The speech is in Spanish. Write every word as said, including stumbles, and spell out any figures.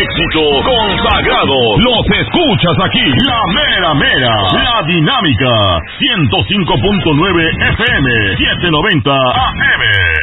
éxito consagrado. Los escuchas aquí. La mera mera. La dinámica. ciento cinco punto nueve F M. setecientos noventa A M.